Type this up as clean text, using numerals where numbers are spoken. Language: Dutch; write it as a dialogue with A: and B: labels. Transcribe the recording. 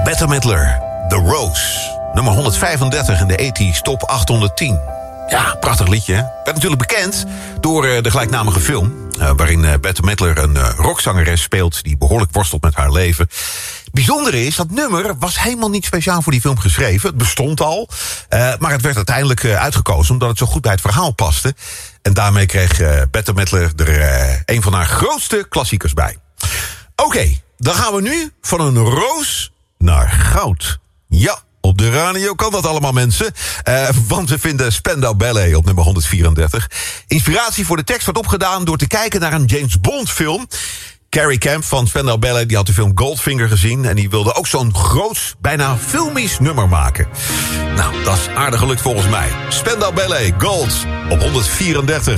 A: Bette Midler, The Rose. Nummer 135 in de 80's Top 810. Ja, prachtig liedje, hè? Werd natuurlijk bekend door de gelijknamige film... waarin Bette Midler een rockzangeres speelt... die behoorlijk worstelt met haar leven. Het bijzondere is, dat nummer was helemaal niet speciaal voor die film geschreven. Het bestond al, maar het werd uiteindelijk uitgekozen... omdat het zo goed bij het verhaal paste. En daarmee kreeg Bette Midler er een van haar grootste klassiekers bij. Oké, dan gaan we nu van een roos naar goud. Ja, op de radio kan dat allemaal, mensen. Want we vinden Spandau Ballet op nummer 134. Inspiratie voor de tekst wordt opgedaan door te kijken naar een James Bond film. Carrie Camp van Spandau Ballet die had de film Goldfinger gezien... en die wilde ook zo'n groots, bijna filmisch nummer maken. Nou, dat is aardig gelukt volgens mij. Spandau Ballet, Gold op 134.